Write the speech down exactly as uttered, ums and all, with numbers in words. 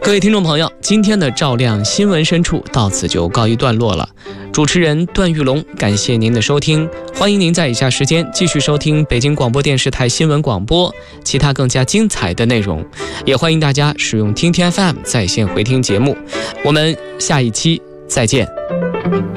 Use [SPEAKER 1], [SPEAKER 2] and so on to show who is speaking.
[SPEAKER 1] 各位听众朋友，今天的照亮新闻深处到此就告一段落了。主持人段玉龙，感谢您的收听，欢迎您在以下时间继续收听北京广播电视台新闻广播其他更加精彩的内容，也欢迎大家使用听听 F M 在线回听节目。我们下一期再见。